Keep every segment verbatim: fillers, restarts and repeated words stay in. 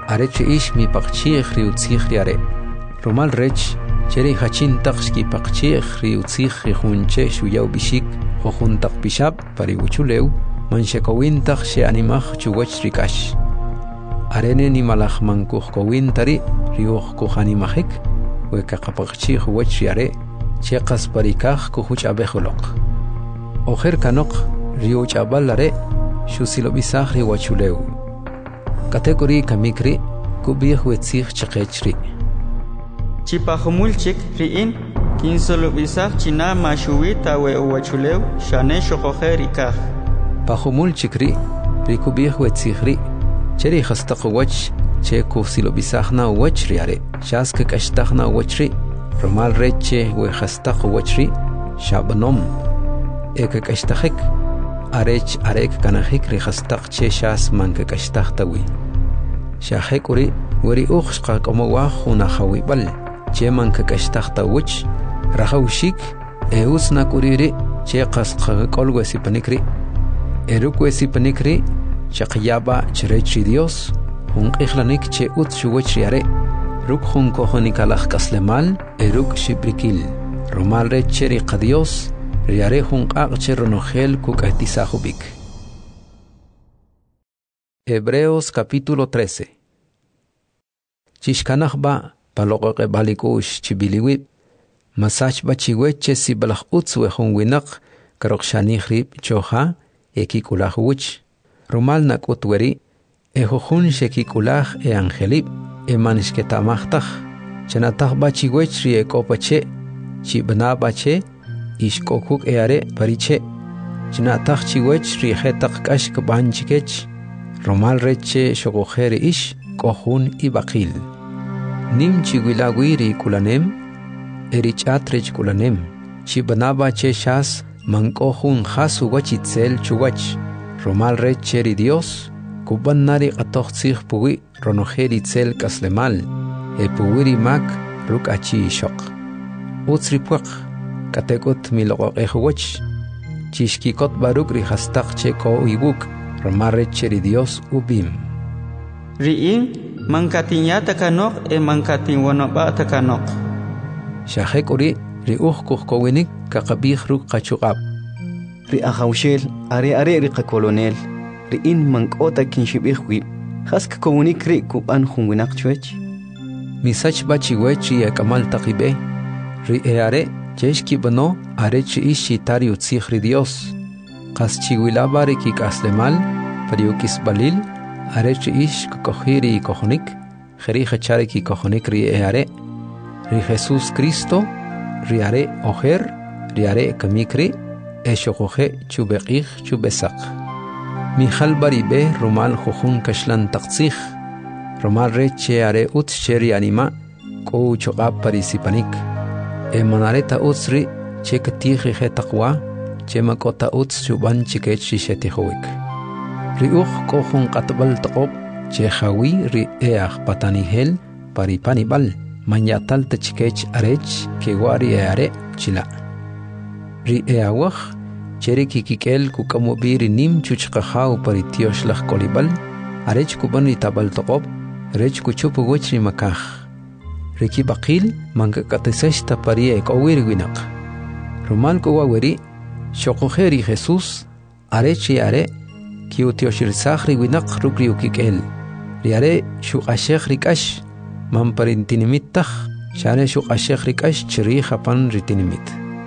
Arech ish mi paqchih ri utzih ri are. Romal rech cheri hachin taqshki paqchih ri utzih ri hunche shuyaw bishik hojuntaq pishab pari uchuleu manshekowin taq she animaj chuwach rikash. Arene ni malaj mankuj kowin tari riuj kuj animajik weka qapaqchih wach ri are cheqas parikaj kujuch abejoloq. Ojer kanok riuch abal are shusilo bisaj ri wachuleu. Kategori kamikri kubih wetzih chaqechri. Chipahumulchik riin kinsolo bisaj china mashuwita we uwachuleu shane shokojer ikaj. Pahumulchik ri rikubih wetzih ri cheri khastaq wach che kusilo bisaj na wach ri are shask kashtaq na wach ri romal reche we khastaq wach ri shabnom ek kashtaqik arech arek kanajik ri khastaq che shas manka kashtaq tawi shahek uri wari ukhshqa como wa khuna khawibal che manka kashtaq tawch rahawshik eusna kuriri che qasqa kolwesi panikri erukwesi panikri chaqyaba chrechi Dios hun qixlanik che ut shuwach riare ruk hun kohonikalaj kaslemal eruk shibrikil romal recheri qadios riare hun qaqche ronogel kukahtisajubik. Hebreos capítulo trece. Chishkanajba paloqoqe balikush chibiliwib masach bachiweche sibalaj utzwe hun winak karokshanihrib choha ekikulajuwich romal nakutweri ehojun shekikulaj e angelib e manishketamajtaj chanataj bachiwech ri ekopache chibna bache ishkokuk e are pariche chanataj chiwech ri jetaq kashk banchikech romal reche shogojer ish kohun ibaqil nim chiwilawiri kulanem erichatrech kulanem chibna bache shas mankohun hasu wachitzel chuwach romal recheri Dios kuban nari qatoqtsih puwi ronojeri tzel kaslemal e puwiri mak ruk achi shoq utsri puaq katekot miloqoq ejwach chishkikot baruk ri hastaq che ko ibuk romal recheri Dios ubim riin mankatinyata kanok e mankatin wonoba takanok shahek uri ri uj kuhkowinik kaqabih ruk qachuqab ri ahawshel are are ri qakolonel ri in mankota kinshibih wi hask komunik ri kuban hunwinak chwech misach bachi wechi e kamal taqibe ri e are cheshki bano are chi ishi tari utzih ri Dios qas chiwilaba ri kikaslemal pariukis balil are chi ish kokhiri kohonik kheri khachari ki kohonik ri e are ri Jesus Cristo ri are oher ri are kamikri Eshokoje chubeqij chubesaq. Mijal baribe romal jojun kashlan taqtzij. Romal reche are ut cheri anima ko choqab parisipanik. E manareta utsri che katiji je taqwa che makota uts chuban chikech shishetihowik. Riuj kohun qatbal taqob che jawi ri eaj patanihel paripanibal manyatal tachikech arech ke wari are chila. Ri eawaj cheri kikikel kukamobiri nim chuchqajaw paritiosh laj kolibal arech kuban ri tabal toqob rech kuchupu wech ri makaj riki baqil manka kateseshta parie kowir winak romal kowaweri shoqojeri Jesus arech yare kiutioshirsak ri winak rukri ukikel ri are shuqashekh rikash mamparintinimitaj shane shuqashekh rikash chiri japan ritinimit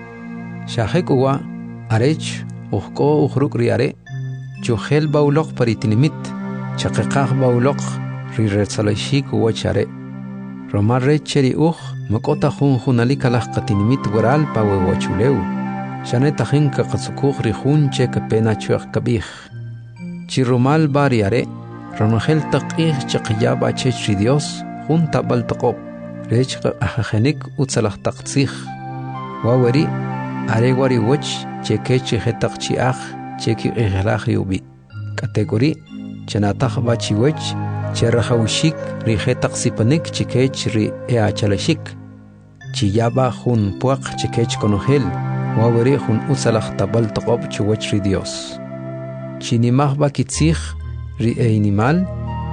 shahekuwa arech uqko uqruk ri are chuhel bauloq paritinimit chaqiqaj bauloq ri retsalashik wachare romal recheri uj makota jun junalika laj qatinimit waral pawe wachuleu shane tajin ka qatsukuj ri jun che kapena chuaq kabij chi romal bari are ronogel taqij chaqyaba chech ri Dios jun tabal taqob rech ajajenik utsalaj taqtzij waweri are wari wach chekechi hetaq chiaj cheki ihlaj yubi category chanataq bachi wach cherahawshik ri hetaq sipanik chikech ri eachalashik chiyaba jun puaq chikech konogel waweri jun utsalaj tabal taqob chuwach ri Dios chinimaj bakitzij ri einimal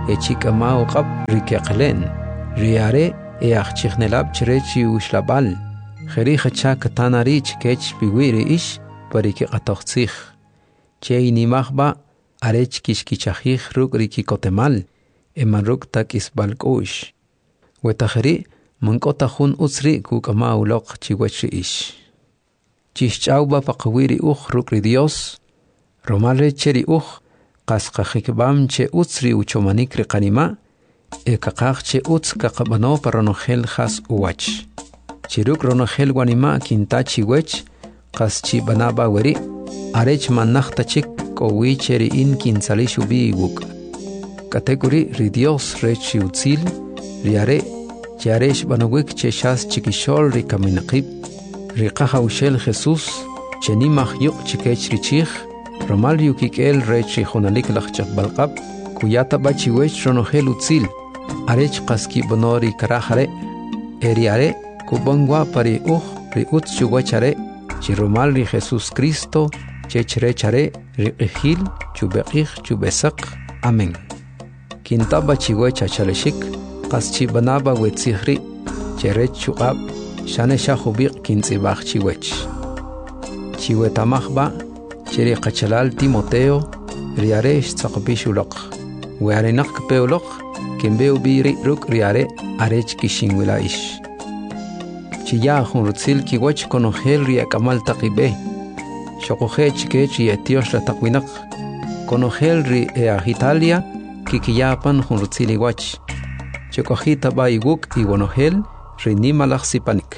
echikama uqab rikeqlen riare e achichnelab chrechi ushlabal kheri khacha katanari chkech biwiri ish pariki qatoqtsikh cheini mahba arech kishkichajij ruk riki kotemal emaruk tak isbalkush wetakhri mankota hun utsri kukama uloq chiwachi ish chichauba paqwiri ukh ruk Dios romale cheri ukh qasqakhikbam che utsri uchomanikri qanima e kaqaq che utz kaqabano paronogel khas uwach chiruk ronogel wanima kintachi wech qaschi banaba weri arech manachta chik kowi cheri in kinsali shubi wuk kategori ri Dios rechi utzil riare charesh banowik che shas chikishol ri kaminaqib ri qahawshel Jesus cheni mahyuq chikech richich romal yukikel rechi khonalik lachchaq balqab kuyata bachiwech ronogel utzil arech qaski bonori karahare eriare kubangwa pari uh ri utz chuwachare chiromal ri Jesus Cristo chechre chare ri qihil chubeqih chubesaq amen kintaba chiwecha chaleshik qaschi banaba wetzihri cherech chuqab shane shahubiq kintzibaq chiwech chiwetamahba cheri qachalal Timoteo riare tsaqbishulaq wearenak peoloq kembeu biri ruk riare arech kishinwila ish chiya hunrutzil kiwach konogel ria kamal taqibe shoqoje chikech y etios la taqwinaq konogel ri e Italia kikiyapan hunrutzil iwach chokojita ba iguk y wonogel ri nimalaq sipanik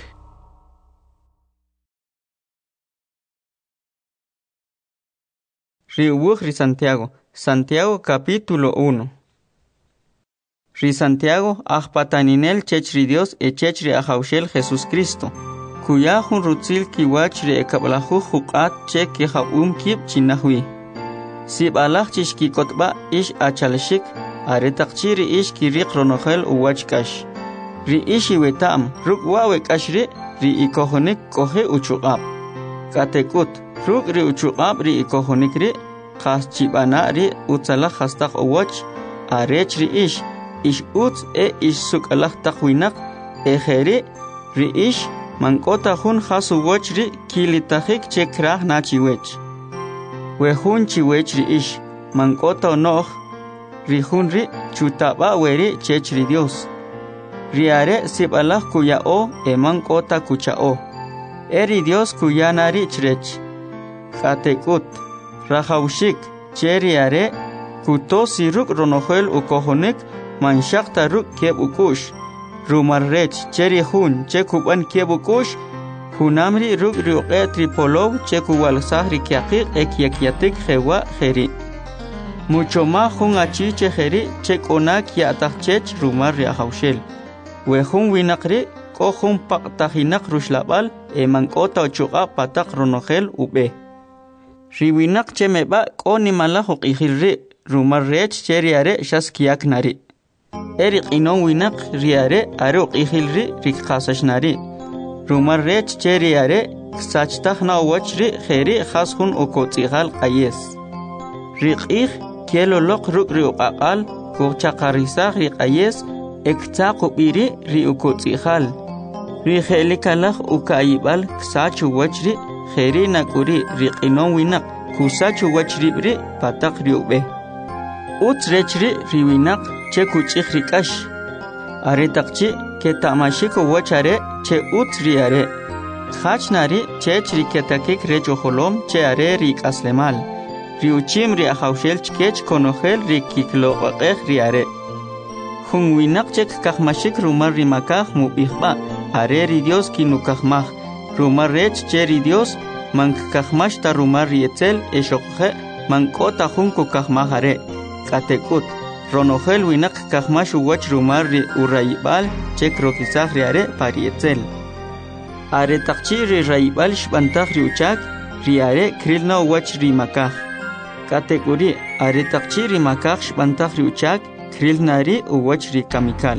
ri uwuj ri Santiago Santiago capítulo uno. Ri Santiago ajpataninel chechri Dios e chechri ajaushel Jesus Cristo. Kuya hun rutzil kiwach ri ekablahu huqat che ki habum kib chinahwi. Sib alach chishki kotba ish achalshik aretaqchiri ish kiriq ronogel uwachkash. Ri ishi wetam ruk wawe kashri ri ikohonik kohe uchuqab. Katekut ruk ri uchuqab ri ikohonik ri khas chibana ri utsala khastaq uwach arech ri ish ish utz e ish sukalaq taqwinaq e kheri ri ish mankota hun khas uwach ri kilitahik che krah na chiwech we hun chiwech ri ish mankota noh ri hun ri chutaba weri chech ri Dios ri are sibalaq kuya o e mankota kucha o eri Dios kuya nari chrech katekut Rahaushik cheri are kuto siruk ronogel ukohonik manshakta ruk keb ukush rumarrech cheri hun chekuban keb ukush hunamri ruk ruqe tripolov chekuwal sahri kiaqiq ekyakiatik jewa jeri mucho más hun achi chejeri chekona kiatachech rumar riahaushel we hun winaqri ko hun paqtahinak rushlabal e mankota ochuqa patak ronogel ube Riwinak chemeba koni malajo qihirri rumar rech cheriare shaskiak nari. Erik inon winak riare aro qihilri rikqasashnari. Rumar rech cheriare ksachtajna wachri kheri khashun ukotsigal qayes. Riqih kielo loq ruk riuqaqal kuchaqarisaq riqayes ektsaqubiri riukotsigal. Rikhelikalaq ukayibal ksachu wachri kheri nakuri riqinon winak kusachu wachribri patak riube utrechri riwinak che kuchikh rikash aretaqchi ke tamashiko wachare che utriare khachnari che chiriketakik rechoholom che are rikaslemal riuchim ri ahaushel chkech konogel rikikloqeq riare hun winak che kakhmashik rumar rimakah mubihba are ri Dios kinukahmah rumar rech cheri Dios man kakmash ta rumar rietzel eshokhe man kota junko kakmahare katekut ronogel winak kakmash uwach rumar ri uraibal chek rokisah riare parietzel are takchi ri raibal shbantah ri uchak riare krilna uwach ri makah katekuri are takchi ri makah shbantah ri uchak krilna ri uwach ri kamikal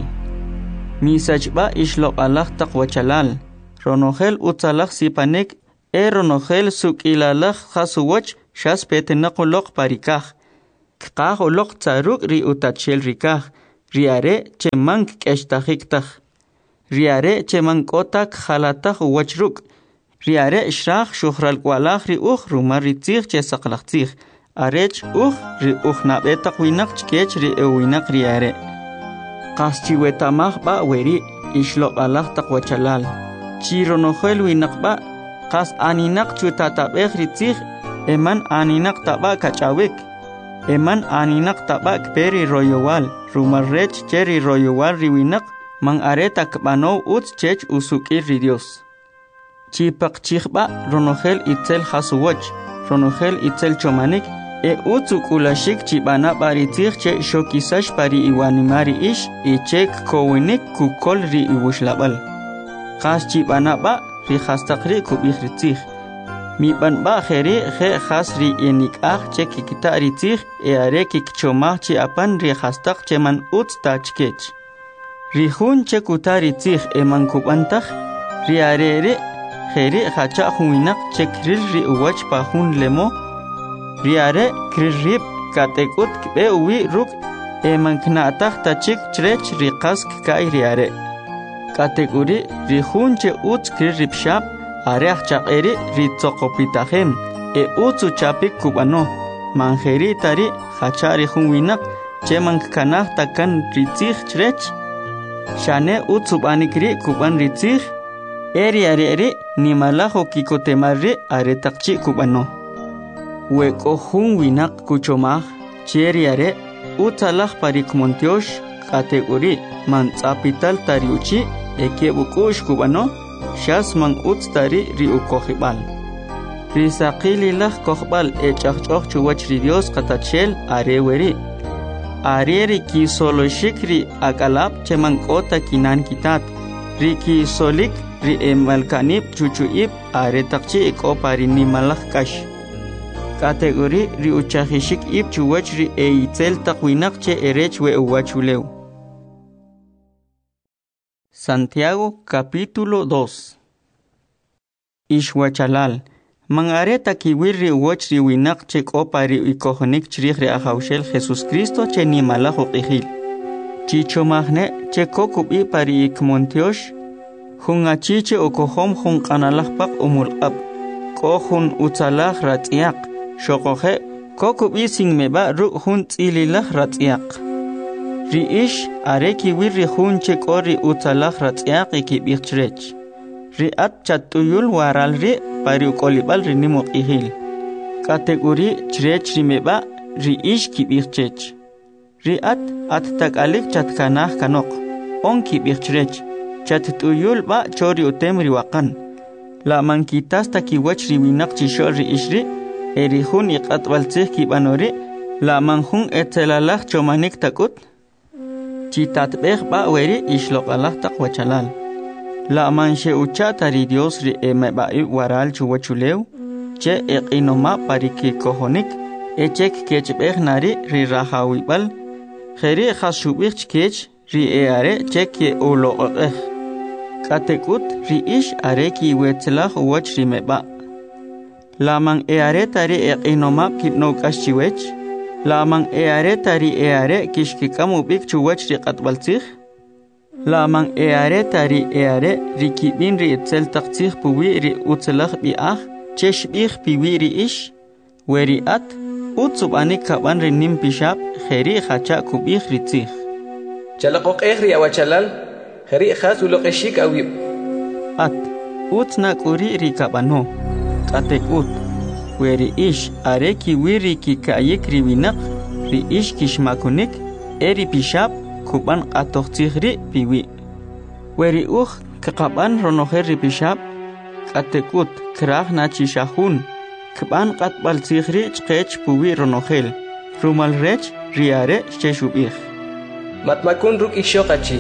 misachba ishloq Allah taqwachalal ronogel utzalaq sipanek e ronogel sukilalaq khasuwach shas petenaqoloq parikaj kqaq oloq tsaruk ri utachel rikaj riare chemank k'eshtajiktaj riare chemank'otak jalataj uwachruk riare shraj shuhralkwalaj ri uj rumar ri tzij che saqlaj tzij arech uj ri uj nab'etaq winaq chkech ri ewinaq riare qas chiwetamaj b'a weri ixloq'alaj taq wachalal chironojel winaq b'a qas aninaq chutatab'ej ri tzij eman aninaq tab'a kach'awik eman aninaq tab'a kpe ri royowal rumar rech che ri royowal ri winaq man areta kb'anow utz chech usuk'ir ri Dios chipaq chijb'a ronojel itzel jasuwoch ronojel itzel chomanik e utz uk'ulashik chib'ana b'a ri tzij che xokisax pa ri iwanimar ri ix y che kkowinik kukol ri iwuxlab'al qas chib'ana b'a ri jastaq ri kub'ij ri tzij mib'anb'a jeri je jas ri enik'aj che kikta' ri tzij e are kikchomaj chi apan ri jastaq che man utz ta chkech ri jun che kuta ri tzij e man kub'antaj ri are ri jeri jacha jun winaq che kril ri uwach pa jun lemo ri are kril rib katek'ut kb'e uwi ruk' e man kna'taj ta chik chrech ri qas kka'y ri are katek'uri ri jun che utz kril ri pxab are ajchaq'eri ri tzoqopitajem e utz uchapik kub'ano manjeri tari jacha ri jun winaq che man kkanaj takan ri tzij chrech xane utz ub'anik ri kub'an ri tzij eri are ri nimalaj okikotemar ri are taqchi kub'ano we k'o jun winaq kuchomaj che ri are utz alaj parik montiox katek'uri man tz'apital tari uchi e keb'uk'u'x kub'ano xas man utz tari ri ukojib'al ri saqililaj kojb'al e ch'ajch'oj chuwach ri Dios qatachel are weri are ri kisoloxik ri ak'alab che man k'o ta kinan kitat ri kisolik ri emalkanib chuchu'ib are taqchi ik'o pa ri nimalaj k'ax kategori ri uchajixik ib chuwach ri e itzel taq winaq che erech we uwachulew Santiago capítulo dos Ishwachalal man areta kiwir ri uwach ri winaq che k'o pa ri ikojonik chrij ri ajawxel Jesus Cristo che nimalaj uq'ijil chichomajne che kokub'i pa ri ikmontiox jun achi che okojom jun q'analaj paq umulq'ab k'o jun utzalaj ratz'yaq xoqoje kokub'i sinmeb'a ruk' jun tz'ililaj ratz'yaq ri ix are kiwir ri jun che k'o ri utzalaj ratz'yaq ikib'ij chrech ri at chat'uyul waral ri pa ri uk'olib'al ri nim uq'ijil kategori chrech ri meb'a ri ix kib'ij chech ri at at tak'alik chatkanaj kanoq on kib'ij chrech chat'uyul b'a cho ri utem ri waqan la mankitas ta kiwach ri winaq chixol ri ix ri e ri jun iq'atb'al tzij kib'anori la man jun etzelalaj chomanik tak'ut chitatb'ej b'a weri ixloq'alaj taq wachalal la man xe'ucha ta ri Dios ri emeb'a'ib waral chuwachulew che eq'inoma pa ri kikojonik e che kechb'ej nari ri rajawib'al jeri jas xub'ij chkech ri e are che ke uloq'ej katek'ut ri ix are kiwetzlaj uwach ri meb'a' la man e are tari eq'inoma kib'now k'ax chiwech la man e are tari e are kixkik'am ub'ik chuwach ri q'atb'al tzij la man e are tari e are ri kib'in ri itzel taq tzij puwi ri utzlaj b'i'aj che xb'ij piwi ri ix we ri at utz ub'anik kab'an ri nim pixab jeri jacha kub'ij ri tzij chalaqoq'ej ri awachalal jeri jas uloq'exik awib' at utz nak'uri ri kab'ano katek'ut we ri ix are kiwi ri kika'yik ri winaq ri ix kixmakunik e ri pixab kub'an q'atoj tzij ri piwi we ri uj kaqab'an ronojel ri pixab katek'ut kraj na chixajun kb'an q'atb'al tzij ri chqech puwi ronojel rumal rech ri are che xub'ij matmakun ruk' ixoqachi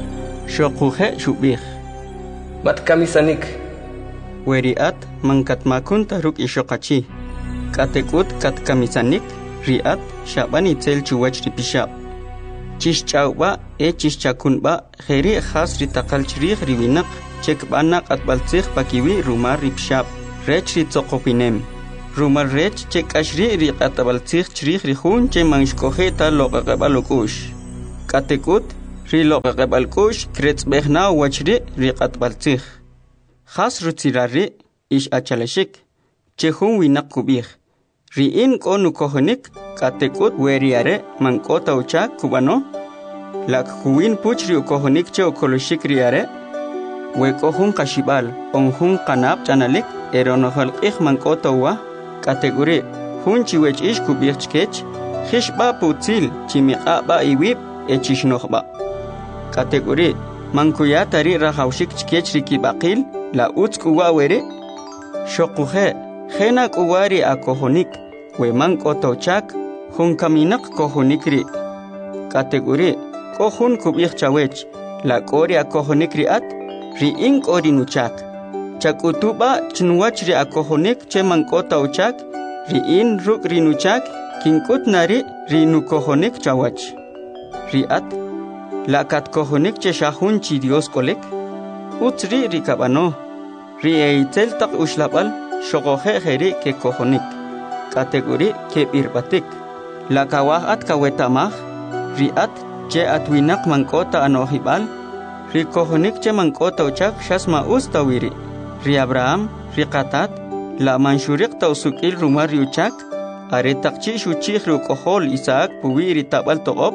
xoquje xub'ij matkamisanik weri at man katmakun taruk ixoqachi katek'ut katkamisanik ri at xab'an itzel chuwach ri pixab chixch'awb'a e chixchakunb'a jeri jas ri taqal chrij ri winaq che kb'ana q'atb'al tzij pakiwi rumar ri pixab rech ri tzoqopinem Rumar rech che kashri ri qatabaltzig chrij ri jun che manshkojeta loqaqabalukush. Katekut ri loqaqabalkush kretzbehna wachri ri qatbaltzig. Khas rutzirari ish achalashik che jun winak kubij. Ri in konu kohonik katekut weriare mankota uchak kubano. Lak kuwin puch ri ukohonik che okoloshik riare. Wekohun kashibal onhun kanab chanalik eronohal ik mankota wa. Kategori hun chiwech ish kubich kech khishba putzil chimiqaba iwib echishnohba. Kategori mankuyatari rahawshik chkech rikibaqil la utzkuwa were shokuhe khena kuwari akohonik we mankotochak hun kaminak kohonikri. Kategori kohun kubich chawech la kori akohonikri at ri ink orinuchak. Chakutuba chinwach ri akohonik che mankota uchak ri in ruk rinuchak kinkut nari ri nukohonik chawach ri at la kat kohonik che shahun chi Dios kolek utri ri kabano ri eitel tak ushlabal shogohe kheri ke kohonik kategori ke birbatik la kawah at kawetamah ri at che atwinak mankota anohibal ri kohonik che mankota uchak shasma ustawiri Ri Abraham, Ri Qatat, la manshurik tausukil rumar yuchak, are takchi shuchik ru kohol Isaac puwi ri tabal toqob.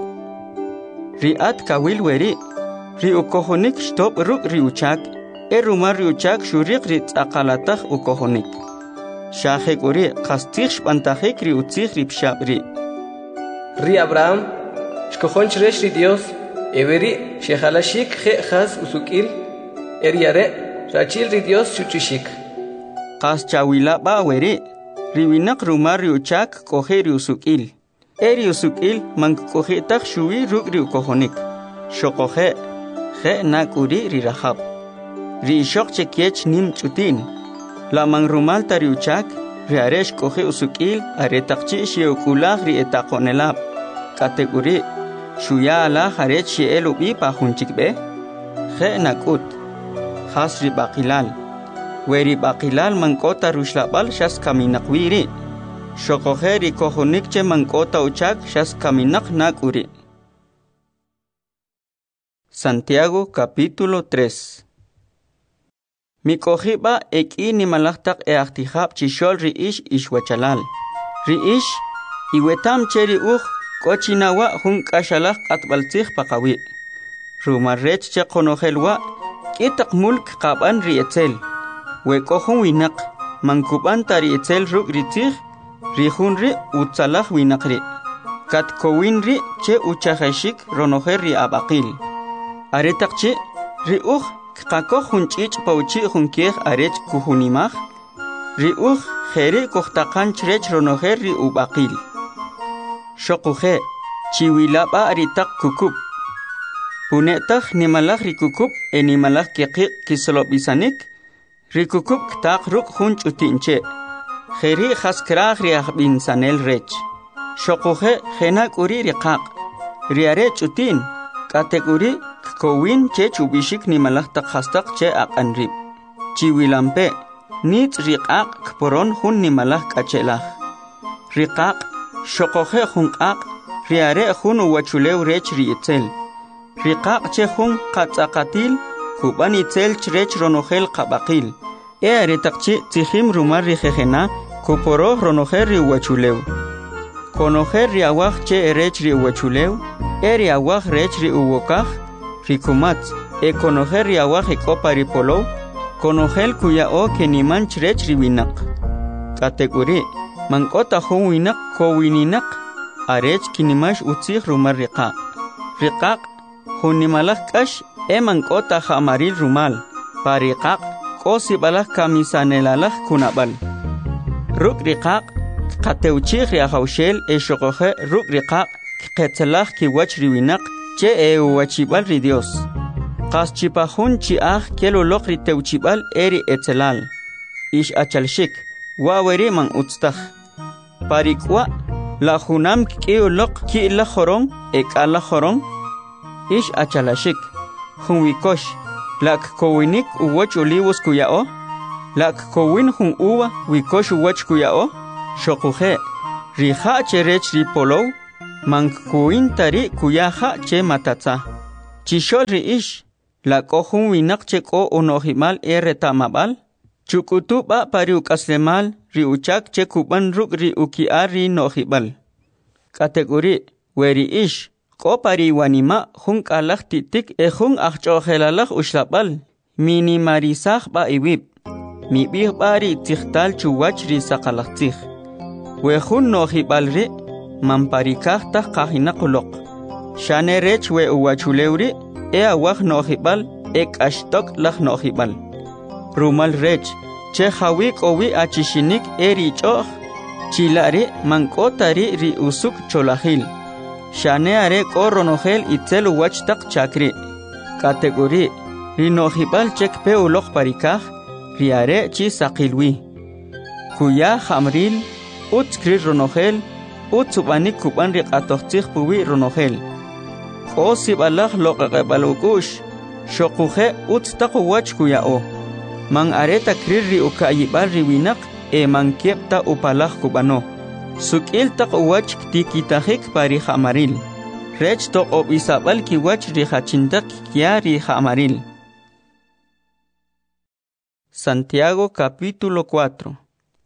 Ri at kawil weri, ri ukohonik stop ruk ri uchak, e rumar yuchak shurik ri tzaqalatach ukohonik. Shahek uri qastik shpantahik ri utzik ri pshabri. Ri Abraham, shkohon chresh ri Dios, everi shehalashik khe khas usukil, eriare, Rachil ri Dios chuchishik. Qas chawila ba weri. Riwinak rumar riuchak kohe riusukil. E riusukil mang kohe tak shui ruk riukohonik. Shokohe. He nakuri ri rahab. Ri shok chekiech nim chutin. La mang rumal ta riuchak. Riaresh kohe usukil are takchi shiukulah ri etakonelab. Kategori. Shuya ala harech shielubi pa hunchikbe. He nakut. Khas ri baqilal weri baqilal mankota rushlabal shas kaminak wiri shokohe ri kohonik che mankota uchak shas kaminak nakuri. Santiago capítulo tres. Mi kohiba eki ni malaktak e aktihab chishol ri ish ishwachalal ri ish iwetam cheri uj kochinawa hun kashalak atbaltzig paqawi rumarrech che qonohelwa Kitak mulk qaban ri etzel. We kohun winak. Mankuban tari etzel ruk ritzig. Rihun ri utsalah winak ri. Kat kowin ri che uchahashik ronoher ri abaqil. Aretak che ri uj kqakoh hunchich pauchi hunkeh arech kuhunimah. Ri uj kheri kohtaqan chrech ronoher ri ubaqil. Shokuhe chiwilaba aritak kukub. Punetak nimalak rikukup e nimalak kekik kisolobisanik rikukup ktak ruk hunch utinche kheri khaskrah riah bin sanel rech shokuhe khenak uri riqaq riarech utin kategori kowin che chubishik nimalak tak khastak che aqanrib chiwilampe nit riqaq kporon hun nimalak kachelah riqaq shokuhe hunqaq riare hun wachulew rech rietzel Riqaq che hun qatzaqatil kuban itzel chrech ronohel qabaqil e aretaqchi tijim rumar rijejena kuporo ronoher ri wachulew konoher ri awaj che erech ri wachulew e ri awaj rech ri uwokaj rikumat e konoher ri awaj ekopa ri polo konohel kuyao keniman chrech ri winak kategori mankota hun winak ko wininak arech kinimash utzig rumar riqaq riqaq Hunimalak kash eman kota hamaril rumal pariqaq kosi balak kamisanelalah kunabal ruk riqaq qateuchig riahawshel e shoqoje ruk riqaq qetsalah kiwach riwinak che e wachibal ri Dios qas chipahun chiaj keloloq ri teuchibal eri etzelal ish achalshik waweri man utstaj parikwa la junam kioloq ki la jorong e kala jorong Ish achalashik, hun wikosh, lak kowinik uwach olivos kuyao, lak kowin hun uwa wikosh uwach kuyao, Shokuje, riha cherech ri polow, mankuin tari kuyaha che matatza. Chishol riish, la kohun winak cheko onohimal eretamabal, chukutu ba pariuk aslemal, riuchak chekuban ruk riukiar ri nohibal. Kategori, weri ish, ko pari wanima hung alak titik e hung achchohelalak ushlabal, minimarisah ba iwib. Mi bih bari tikhtal chuwach ri sakalaktikh. Wehun nohibal ri, mamparikah tah kahina kulok. Shane rech we uwachulewri, e awak nohibal, ek ashtok lak nohibal. Rumal rech, che hawik owi achishinik eri choh, chilari mankotari ri usuk cholahil. Shane are koronohel itzel uwachtak chakri. Kategori, ri nohibal chek pe ulok parikah, riare chi sakilwi. Kuya hamril, ut skri ronohel, ut subanik kuban rik atohtzich puwi ronohel. O sibalak loqaqebalukush, shokuje ut takuwach kuyao. Man areta kriri ukayibal riwinak e man kiepta upalak kubano. Sukil takuwach tikitahik pari hamaril. Rech to obisabal kiwach rihachintak kia rihamaril. Santiago capítulo cuatro.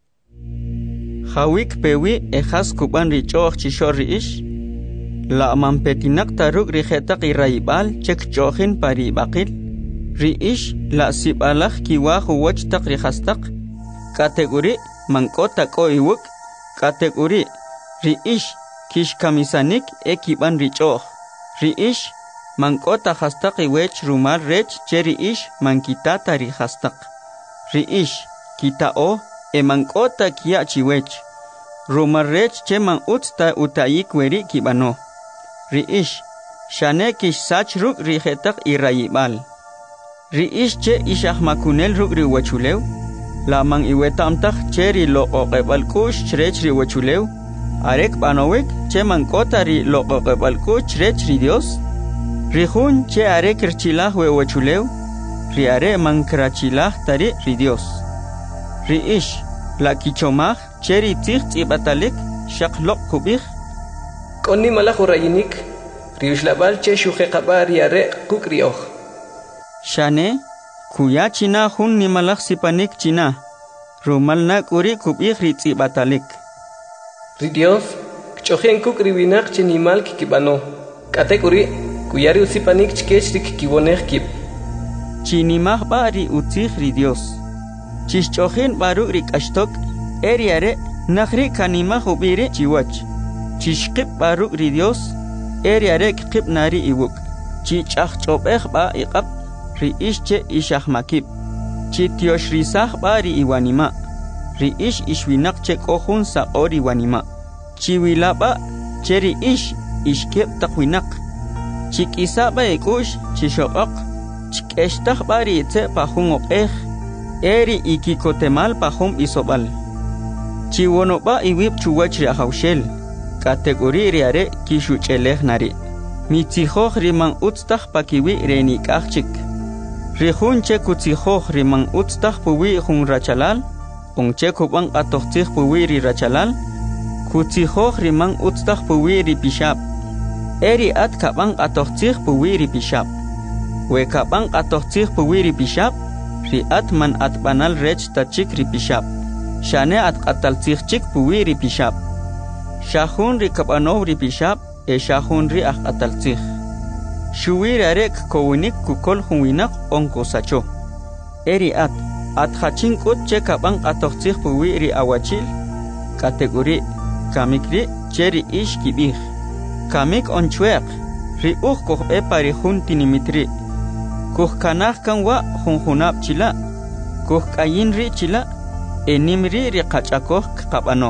Hawik pewi ejas kuban richoch chishor riish. La mampetinak taruk rijetak iraibal chek chohin pari bakil. Riish la sibalak kiwahu wachtak rihastak. Kategori mangkota ko iwuk. Kategori riish kish kamisanik ekiban richoch. Riish mangkota hastak iwech rumal rech che riish mankitata rihastak. Riish kitao e mankota kia chiwech. Rumarrech che man utsta utayik weri kibano. Riish shane kish sach ruk rijetak irayibal. Riish che ishah makunel ruk riwachulew. La man iwetamtak che ri loqoqebal kush chrech riwachulew. Arek banowek che mankota ri loqoqebal kush chrech ri Dios. Rihun che arek irchilah wewachulew. Riare mankrachilah tari ri Dios. Riish la kichomah cheri tzich tzibatalik shaklok kubich. Koni malach urayinik riushlabal che shujeqaba riare kukrioh. Shane kuya china hun ni malach sipanik china. Rumal na kuri kubich ri tzibatalik. Ri Dios kchojen kukriwinak chinimal kikibano. Kate kuri kuyari usipanik chkech rikikibonej kib. Chinimah bari utzich ri Dios. Chishchohin baru rik ashtok, eriare nakhri kanimah ubiri chiwach. Chishkip baru ri Dios, eriare kip nari iwuk. Chichach chopech ba iqab, ri ishche ishach makib. Chityosh risah bari iwanima. Ri ish ishwinak che kohun sa ori wanima. Chiwilaba, cheri ish ishkip takwinak. Chikisa ba ikush, chishokok. Chikeshtach bari itse pahung okeh. Eri ikikotemal pahum isobal. Chiwonoba iwib chuwach riahaushel. Kategori riare kishuchelech nari. Mitzihoch riman utstach pakiwi renikachik. Rihunche kutzihoch riman utstach puwi hun rachalal. Ungche kubang atochtich puwi ri rachalal. Kutzihoch riman utstach puwi ri pishab. Eri at kabang atochtich puwi ri pishab. We kabang atochtich puwi ri pishab. Ri at man at banal rech tachik ri pishab. Shane at katal chik puwi ri pishab. Shahun ri kabanov ri pishab. E shahun ri ak atal chik. Shuwi rarek kowinik kukol hunwinak onko sacho. Eri at at haching ut che kabang atok chik puwi ri awachil. Kategori kamikri cheri ish kibih. Kamik onchweak. Ri uch koh e pari hun tinimitri. Kuh kanah kanwa hunhunab chila. Kuh kayin ri chila. Enimri ri kachakoh kabano.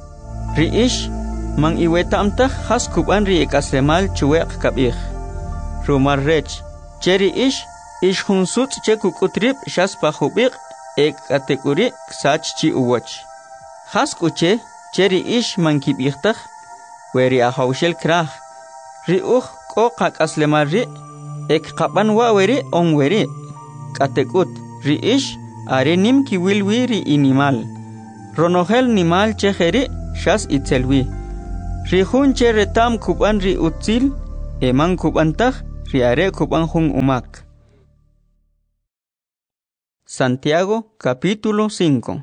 Ri ish mang iwetamtah has kuban ri ekaslemal chuweak kabih. Rumar rech cheri ish ish hunsut che kukutrip shas pahubik ek kategori sach chi uwach. Has kuche cheri ish mang kibihtak. Weri ahaushel krah. Ri uch ko kakaslemal ri. Ek kaban wa weri on weri. Katekut ri ish are nim ki wilwiri inimal. Ronogel nimal chejeri shas itzelwi. Rihun che retam kuban ri utzil, eman kubantag riare kuban hun umak. Santiago capítulo cinco.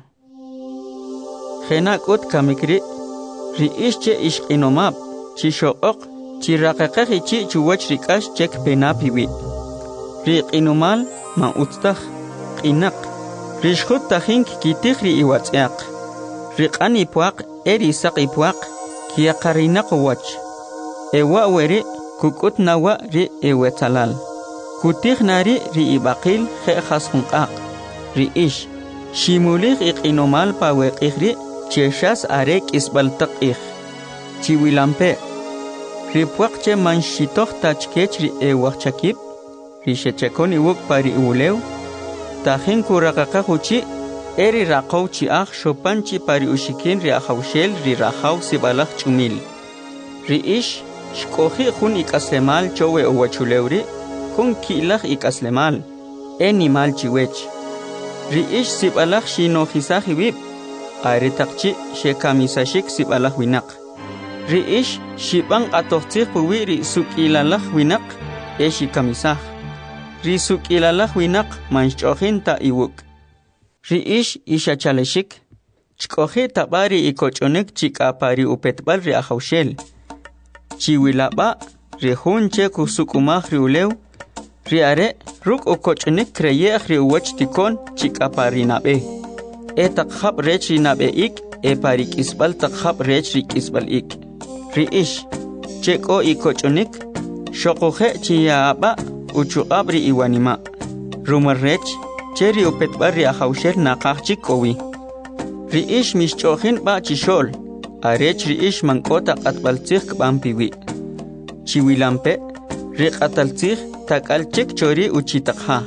Genakot kamikri, ri ische ishqinomab, chishook, chiraqaqaqi chi chuwach rikash chek penapiwi. Ri qinomal ma utstag, qinak, rishkhut tajink kitih ri iwatzyak. Riqan ipuaq, eri saq ipuaq, kiaqarinak wach. Ewa weri, kukut nawa ri ewetalal. Kutih nari ri ibaqil khas hunqaq. Ri ish, shimulig iqinomal paweqihri, cheshas arek isbaltaq ih. Chiwilampe, ri puaqche manshitoq tachkech ri ewachakip, ri shechakon iwuk pari ulew, tajin kuraqaqahuchi, eri raqaw chi aj shopanchi pari ushikin ri ahawshel ri rahaw sibalaq chumil. Ri ish, shkohi jun ikaslemal chowe owachulewri, jun kilaj ikaslemal, enimal chiwech. Ri ish sibalaq shinojisaji wib, aretaqchi shekamisashik sibalaq winak. Ri ish shibang atoqtij puwi ri sukilalaq winak, eshi kamisaj. Ri sukilalaq winak manchojin ta iwuk. Ri ish ishachaleshik, chkohi tabari ikochonek chikapari upetbal ri ahawshel. Chiwilaba, ri hunche kusukumaj ri ulew, ri are ruk ukochonek kreyej ri uwach tikon chikapari nabe. E takhab rech ri nabe ik, e pari kisbal takhab rech ri kisbal ik. Ri ish, cheko ikochonek, shokoje chiyaaba uchuqab ri iwanima. Rumar rech, cheri upetbal ri ahawshel naqaj kowi. Ri ish mishchojin ba chishol, arech ri ish mankota qatbaltzij kbampiwi. Chiwilampe, ri qataltzij takalchik chori uchitaqha.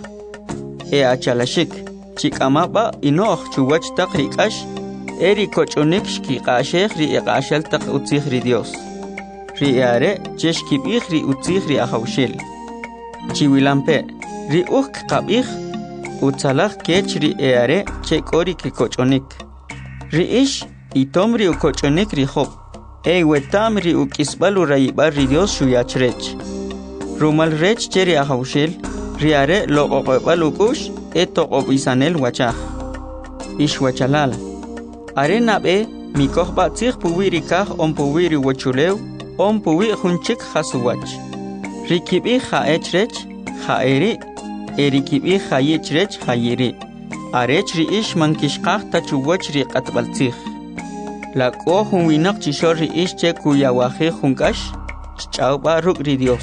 E achalashik, chikamaba inoq chuwach taq rikash, eri kochonik shkiqashej ri iqashal taq utzij ri Dios. Ri are cheshkibij ri utzij ri ahawshel. Chiwilampe, ri uj qabij, utzalaj kech ri eare chekori ki kochonik. Ri ish, itom ri ukochonik ri job, e wetam ri ukisbal urayibal ri Dios shuyachrech. Rumal rech cheri ahawshel, ri are loqoqebal ukush, e toqobisanel wachaj. Ish wachalal. Are nabe, mikoh batzij puwi rikaj on puwi ri wachulew, on puwi junchik hasuwach. Ri kibi haechrech, haeri, eri kibi hayechrech hayeri. Arech ri ish mankishqaj tachuwach ri qatbaltzij. La ko jun winak chishor ri ish che kuyawaje junkash, ch'awba ruk ri Dios.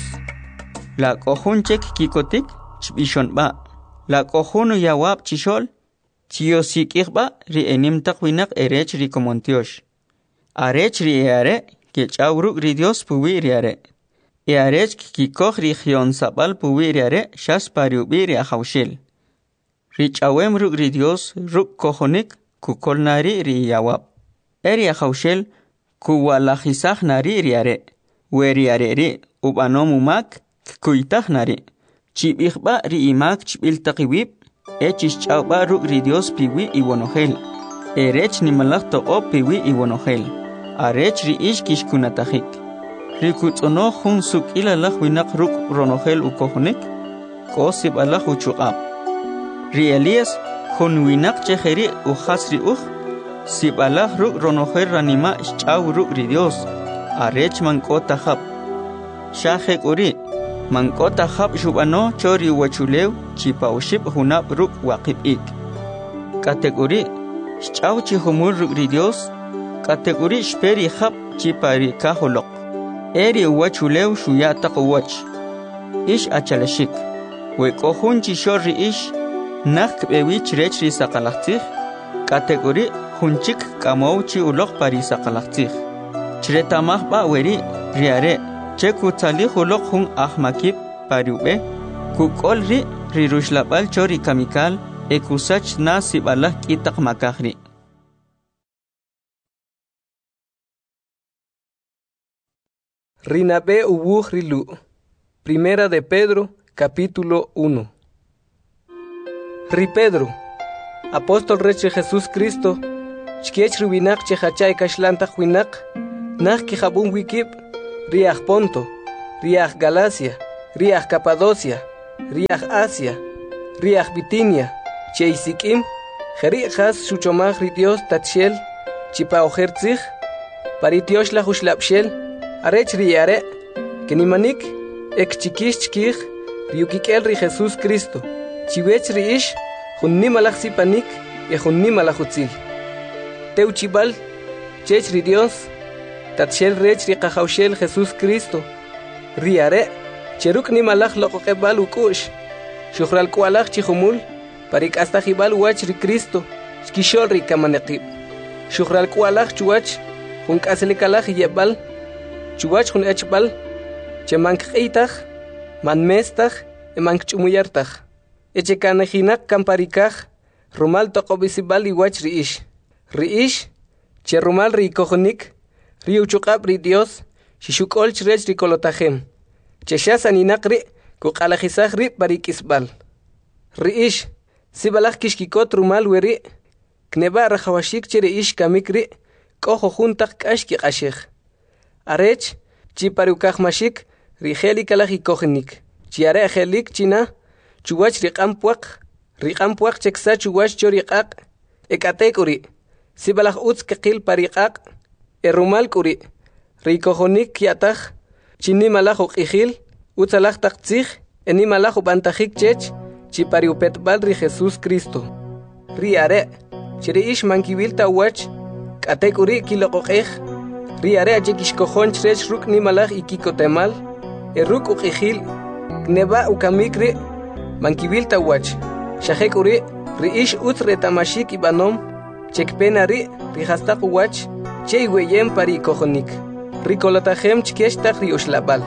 La ko jun chek kikotik, chbishonba. La ko jun yawab chishol, chiyosikijba ri enim taq winak erech ri komontiosh. Arech ri eare, ke ch'aw ruk ri Dios puwi ri are. E arech kikoj ri jion sabal puwi ri are, shas pariubi ri ahawshel. Ri ch'awem ruk ri Dios ruk kojonik kukol nari ri yawab. Eri ahawshel kuwalajisaj nari ri are. Weri are ri ubanom umak kuytaj nari. Chibijba ri imak chbil taqiwib, echis ch'awba ruk ri Dios piwi iwonojel. Erech nimalaj toqob piwi iwonojel. Arech ri ish kishkunatajik. Ri kutz'onoj jun sukilalaj winak ruk ronojel ukojonik, kosib alaj uchuqab. Ri Elías, jun winak chejeri ujas ri uj, sibalaj ruk ronojel ranima ch'aw ruk ri Dios, arech mankota jab. Shajek uri, mankota jab shubano chori wachulew, chipawshib junab ruk waqib ik. Katek uri, ch'aw chihumul ruk ri Dios, katek uri shperi jab chipari kaholoq. Eri wachulew shuyataq uwach. Ish achalashik, wekojun chishor ri ish, Nak bewich rech ri saqalaqtij, kategori junchik kamow chi uloq pari saqalaqtij. Chretamaj ba weri riare, che kutzali uloq jun ahmakib pariube, kukol ri ri rushlabal chori kamikal, e kusach na sibalaj kitaq makajri. Rinabe ubuj rilu. Primera de Pedro, capítulo uno. Ri Pedro, apóstol reche Jesús Cristo, chkech rubinak che hachay kashlanta huinak, nah ki jabun wikip, riach Ponto, riach Galacia, riach Capadocia, riach Asia, riach Bitinia, che isikim, jeri has shuchomach ridios tatshel, chipa ojertzich, paritios la hushlapshel, arech riare, kenimanik, ek chikish chkich, riukikel ri Jesus Cristo, chiwech riish, junni malach sipanik, e junni malachutzil. Teuchibal, chech ri Dios, tatshel rech ri kajaushel Jesus Cristo, riare, cheruk ni malach loqoqebal ukush, shukhral kualach chihumul, parik hasta jibal wach ri Cristo, skishol ri kamanekib, shukhral kualach chuach, jun kaselikalach yebal, chuach jun echbal, chemank eitach, man mestach, emank chumuyartach, echekanajinak kamparikach, rumal toqobisibal iwach riish, riish, che rumal ri kojonik, ri uchukab ri Dios, shishukol chrech ri kolotajem, che shasaninak ri, kukalajisach ri parikisbal, riish, sibalach kishkikot rumal weri, kneba rajawashik che riish kamik ri, kojo juntak kashki ashech, arech, chi parukaj mashik, rijeli kalaj kojenik, chiare ajelik china, chuwach riqampuak, riqampuak cheksa chuwach choriqaq, ekatekuri, sibalaj utz kaqil pariqaq, erumal kuri, rikojonik kiataj, chini malaj uqijil, utzalaj taqtzij, eni malaj ubantajik chech, chipariupetbal ri Jesus Cristo. Riare, chiriish mankibil tawach, katekuri kiloqoqej, riare achekishkojon chrech ruk ni malaj ikikotemal, eruk uqijil, neba ukamikri, mankibil tawach, shajekuri, riish utz retamashik ibanom, chekpenari, rihastaq uwach, che weyem pari kojonik, rikolotajem chkeshtaq rioshlabal.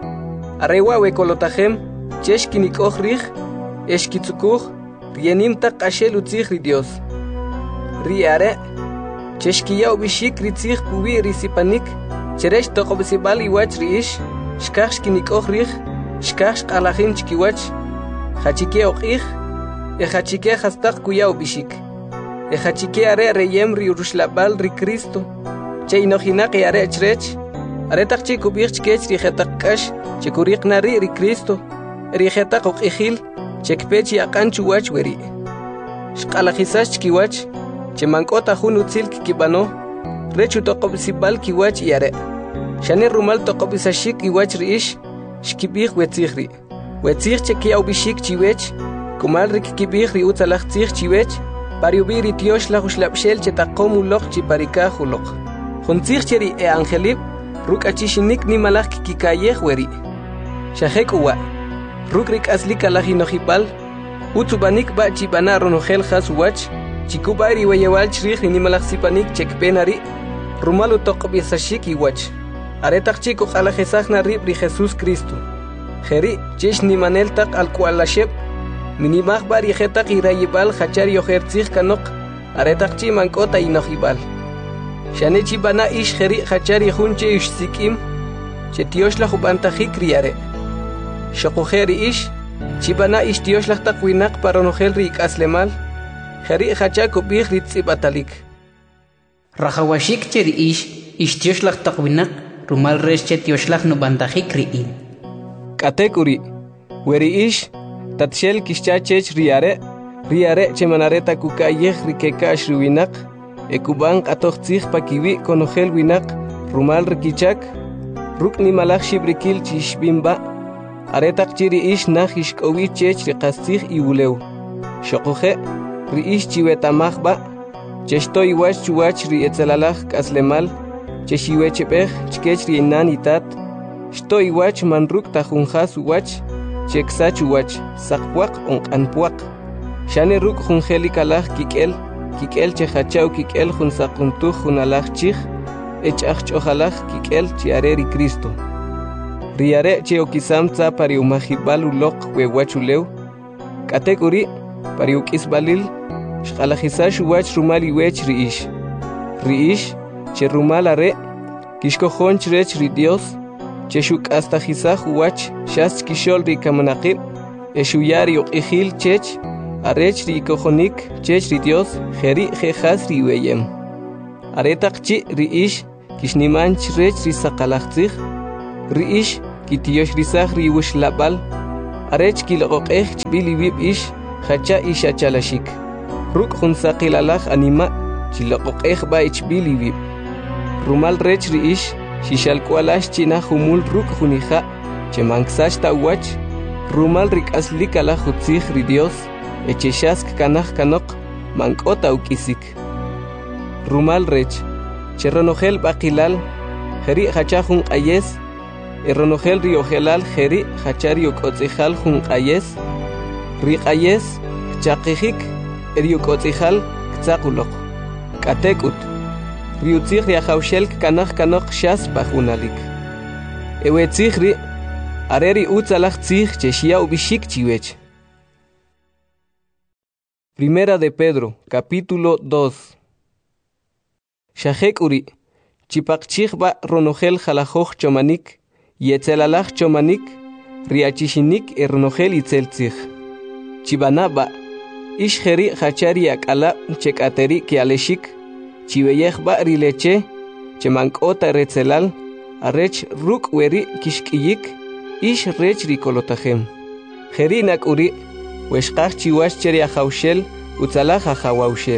Arewa wekolotajem, cheshkinikoj rij, eshkitzukuj, rienimtaq ashel utzij ri Dios. Riare, cheshkiyaw bishik ritzij pubi risipanik, cheresh toqobisibal iwach riish, shkaj shkinikoj rij, shkaj shqalajim chkiwach, hachike oqij, e hachike hastaq kuyaw bishik. E hachike are reyem ri urushlabal ri Cristo, che inojinaq are chrech, are taqchi kubij chkech ri jetaq kash, che kuriq nari ri Cristo, ri jetaq oqijil, chekpechi aqan chuwach weri. Shqalajisash chkiwach, che mankota jun utzil kikibano, rechu toqobisibal kiwach yare. Shane rumal toqobisashik iwach riish, shkibij wetzijri. Wetzij chekiaw bishik chiwech, kumal ri kikibij ri utzalaj tzij chiwech, pariubi ri tiosh la hushlapshel che taqom uloq chiparika huloq. Juntzij cheri e angelib, ruk achishinik ni malaj kikikayej weri. Shajek uwa, ruk rik aslika la hinojibal, utzubanik ba chibana ronojel has wach, chikubari wayewal chrij ni malaj sipanik chekpenari, rumalu toqobisashik iwach. Aretaq chico qalajesaj narib ri Jesus Cristo. Jeri, chesh ni manel taq al kualasheb, minimaj bari jetaq irayibal hachar yojertzij kanok, aretaq chi mankota inojibal. Shane chibana ish jeri hachar yejunche ish sikim, che tiosh la jubantajik riare. Shokujeri ish, chibana ish tiosh la taqwinak paronojel ri ikaslemal, jeri hachar kubij ritzibatalik. Rajawashik cheri ish, ish tiosh la taqwinak, rumal resche tiosh la nubantajik riin. Katekuri, weri ish, tatshel kishchachech riare, riare chemanareta kukayej rikekash ruinak, ekuban qatoqtzij pakiwi konojel winak, rumal rikichak, ruk ni malaj shibrikil chishbimba, aretaq chiri ish nah ishkowi chech riqastzij iwulew. Shoqoje, ri ish chiwetamajba, cheshto iwach chuwach ri etzalalaj kaslemal, cheshiwechepej chkech ri inan itat, shto iwach manruk tajunjas uwach, cheksach uwach, saqpuaq onqanpuaq. Shane ruk junjelikalaj kikel, kikel chehachaw kikel jun saquntuj junalaj chij, echaj chojalaj kikel chiare ri Cristo. Riare che okisam tza pari umajibal uloq wewachulew, katekuri pari ukisbalil, shqalajisash uwach rumal iwech riish. Riish, che rumal are, kishkojon chrech ri Dios, cheshuk hasta jisaj uwach, shas kishol ri kamanaqib, eshuyari uqijil chech, arech ri kojonik chech ri Dios, jeri jejas ri weyem. aretaqchi riish kishnimanch rech risaqalaqtzig riish kitiyosh risaq riwush labal arech kiloqoqej chbiliwib ish hacha ish achalashik ruk khunsaqilalaj anima chiloqoqej ba ichbiliwib rumal rech riish shishalkualash china humul ruk hunija chemanksach tawach rumal rik'aslikala jutzij ri Dios echeshask kanaj kanok mank'ota uk'isik rumal rech cheronojel baqilal jeri hacha junq'ayes eronojel riojelal jeri hacha riok'otzijal junq'ayes riq'ayes chaqijik eriok'otzijal ktzaq'uloq k'atek'ut riutzij riajawxel kanaj kanok xas pajunalik ewetzij ri areri utzalaj tzij chexia ubishik chiwech. Primera de Pedro, capítulo dos. Shajek uri, chipaqchij ba ronojel jalajoj chomanik, yetzelalaj chomanik, riachishinik e ronojel itzeltzij. Chibana ba, ish jeri hachari akala chekateri kialeshik, chibeyej ba rileche, chemankota retzelal, arech ruk weri kishkiyik, ish rech rikolotajem. Jeri nak uri, weshqaj chiwash cheri ajawshel, utzalaj ajawawshel.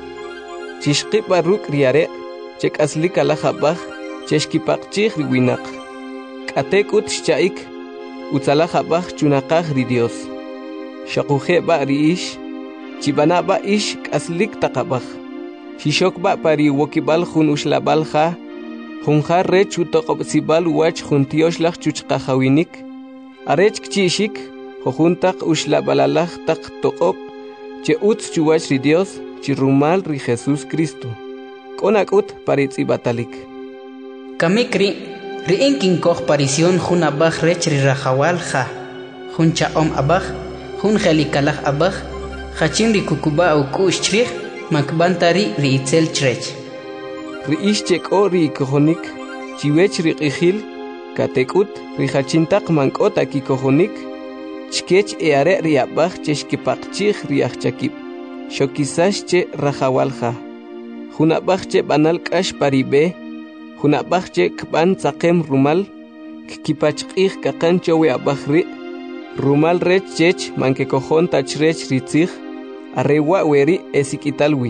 Chishqipa ruk riare, chek aslik alajabaj, cheshkipaqchij riwinak. K'atek ut shchaik, utzalajabaj chunaqaj ri Dios. Shaquje ba riish, chibana ba ish k'aslik taqabaj. Shishok ba pari wokibal jun ushlabalja, junja rech utoqobsibal wach juntiyoshlaj chuchqajawinik. Arech kchishik, jojuntaq ushlabalalaj taq toqob, che utz chuwach ri Dios, chirumal ri Jesús Cristo. Konakut paritzi batalik. Kamikri, ri inkin koch parisión jun abaj rech ri rajawal ja. Jun chaom abaj, jun jelikalaj abaj, hachin ri kukuba u kush chrij, makbantari ri itzel chrech. Ri ishchek o ri kojonik, chiwech ri qijil, katekut ri hachintaq mankota ki kojonik, chkech eare ri abaj cheshkipaqchij ri achchakib. Shokisash che rajawalja. Junabaj che banal kash paribe, junabaj che kban tzaqem rumal, kipachqij kakan chowe abajri, rumal rech chech manke kojon tachrech ritzij, arrewa weri esikitalwi.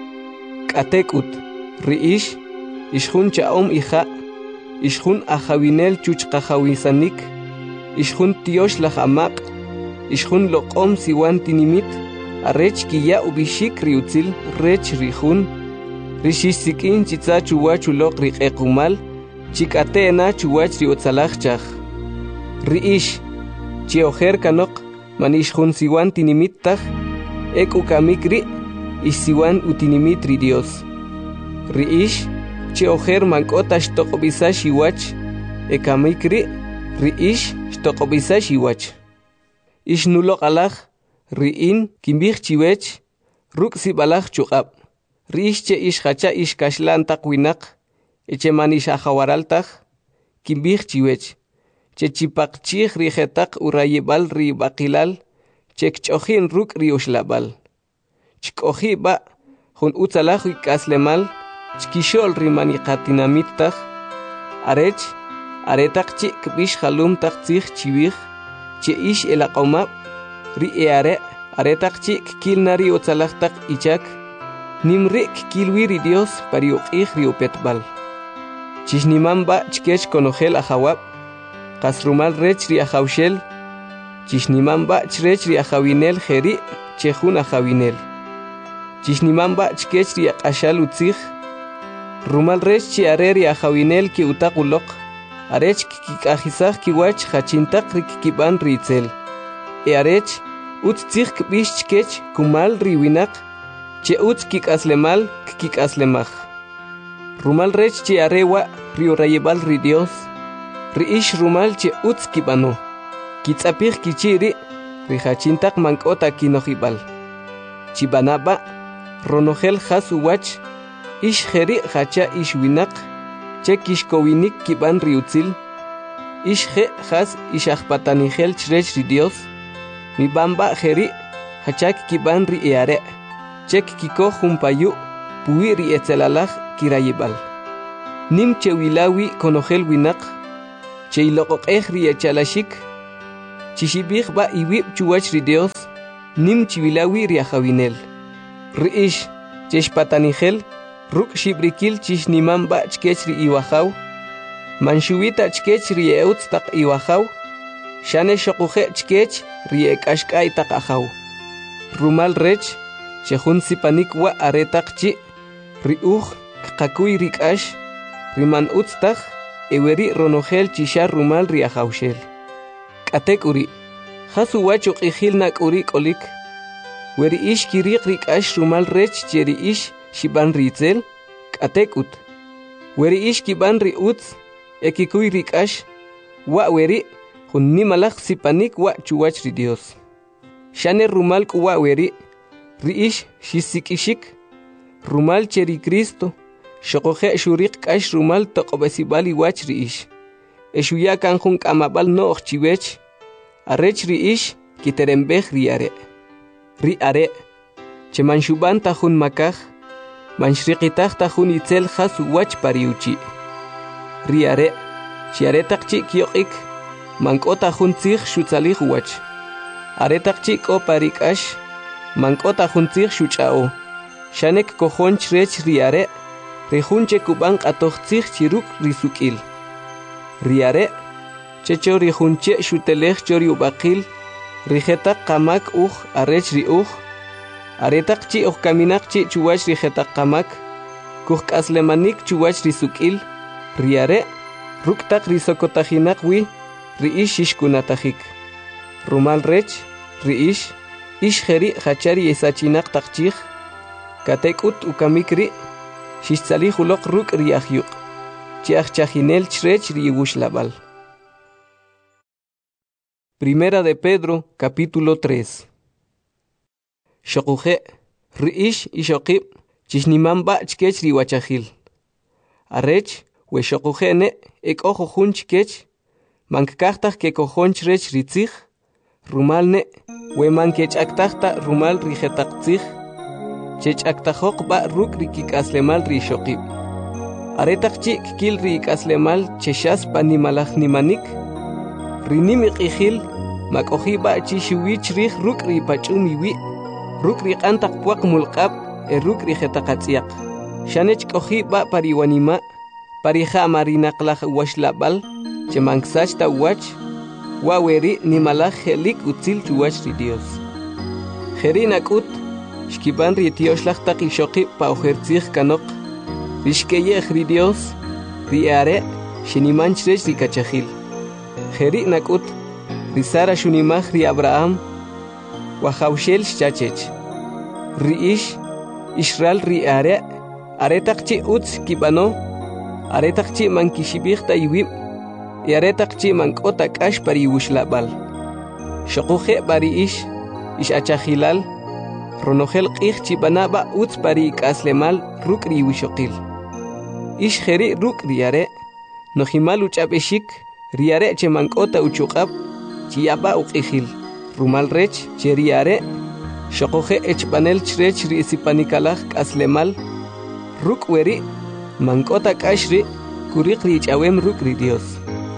Katekut, riish, ishjun chaom ija, ishjun ajawinel chuchqajawisanik, ishjun tiosh lajamaq, ishjun loqom siwan tinimit, arech kiya ubishik riutzil rech rijun, rishisikin chitza chuwach uloq riqequmal, chikatena chuwach riutzalajchaj. Riish, chiojer kanok, manishjun siwan tinimittaj, ek ukamikri, isiwan utinimit ri Dios. Riish, chiojer mankota shtoqobisa shiwach, ekamikri, riish shtoqobisa shiwach. Ish nuloq alaj, riin kimbij chiwech, ruk sibalaj chuqab. Riish che ish hacha ish kashlan taq winaq, eche manish ajawaraltaj, kimbij chiwech. Che chipaqchij rijetaq urayibal ri baqilal, che kchojin ruk ri ushlabal. Chkoji ba, jun utzalaj ikaslemal, chkishol ri maniqatinamitaj, arech, aretaq chi kbish halum taq tzij chiwij, che ish elaqomab, ri eare, aretaq chi kilnari utzalaj taq ichak, nimri kilwi ri Dios pari uqij ri upetbal. Chishniman ba chkech konojel ajawab, qasrumal rech ri ajawshel, chishniman ba chrech ri ajawinel jeri, chejun ajawinel. Chishniman ba chkech ri aqashal utzij, rumal rech chi are ri ajawinel ki utaquloq, arech kikajisaj kiwach hachintaq ri kikiban ri itzel. E arech, utz tzij kbish chkech kumal ri winaq, che utz kikaslemal kikaslemaj. Rumal rech chi arewa ri urayibal ri Dios, ri ish rumal che utz kibano, kitzapij kichiri, ri hachintaq mankota kinojibal. Chibanaba, ronojel has uwach, ish jeri hacha ish winaq, che kishkowinik kiban ri utzil, ish je has ish ajpatanijel chrech ri Dios, mi bamba jeri hachak kiban ri eare, chek kiko jumpayu, puwi ri etzelalaj, kirayibal. Nim che wilawi konogel winak, che iloqoqej riachalashik, chishibij ba iwib chuwach ri Dios, nim chiwilawi riajawinel. Riish, chesh patanigel, ruk shibrikil chish niman ba chkech ri iwajaw, manshuwita chkech ri eutz tak iwajaw, shane shokuje chkech ri ekashkay tak ajaw. Rumal rech, chejun sipanik wa aretak chi, ri uj kakuy rikash, riman utztak, eweri ronogel chisha rumal ri ajawshel. Katek uri, jasu wachuk ijil nak uri kolik, weri ish kirik rikash rumal rech cheri ish shiban ritzel, katek ut. Weri ish kiban ri utz, ekikuy rikash, wa weri, hun nimalak sipanik wa chuwach ri Dios. Shane rumal kuwa weri, ri ish shisikishik, rumal cheri Cristo, shokoje shurik kash rumal toqobesibali wach ri ish. Eshuya kan jun kamabal no ochchiwech, arech ri ish kiterembej ri are. Ri are, che manshuban tajun makaj, manshriqitaj tajun itzel jasu wach pariuchi. Ri are, che aretak chi kioqik, manko tajun tzig shutzalij wach. Aretak chi ko parikash, manko tajun tzig shuchao. Shanek kojon chrech ri are, rejunche kuban qatoj tzig chiruk risukil. Ri are, checho rejunche shutelej chori ubaqil, rijetak qamak uj arech ri uj, aretak chi uj kaminak chi chuwach rijetak qamak, kuj k'aslemanik chuwach risukil, ri are, ruktak risokotajinak wi, ri ish ishkunatajik. Rumal rech, ri ish, ish jeri hachari esachinak takchij, katek ut ukamikri, shishtzalij ulok ruk ri ahyuk, chiaj chajinel chrech ri labal. Primera de Pedro, capítulo tres. Shokuje, riish ishokib, chishniman ba chkech ri wachajil. Arech, we shokujene, ek ojo jun chkech, mankaktaj ke kojon chrech ri tzij, rumalne, we mankech aktajta rumal ri jetak tzij, chech aktajok ba ruk ri kikaslemal ri shokib. Aretak chik kil ri ikaslemal cheshas panimalaj nimanik, rinim iqijil, makoji ba chishuwich rij ruk ri pachumiwi, ruk ri qantak puak mulqab, e ruk ri jetaqatziak. Shanech koji ba pariwanima, parija marinaqlaj washlabal, chemangsach ta wach, waweri nimalaj helik utzil chuwach ri Dios. Jerinak ut, shkiban ri tioshlaj taqi shoqib pa ujertzij kanok, rishkeyej ri Dios, ri are, shinimanchrech ri kachajil. Jeri nakut, ri Sara shunimaj ri Abraham, wajawshel shchachech. Ri ish, Israel ri are, aretak chi utz kibano, aretak chi mankishibij ta iwib, y aretak chi mankota kash pari wushlabal. Shokuje bari ish, ish achajilal, ronogel qij chi banaba utz pari ikaslemal ruk ri wishokil. Ish jeri ruk ri are, nojimal uchabeshik, riare che mankota uchuqab, chiyaba uqijil, rumal rech, che riare, shokoje echpanel chrech ri sipanikalaj kaslemal, ruk weri, mankota kashri, kurik ri chawem ruk ri Dios.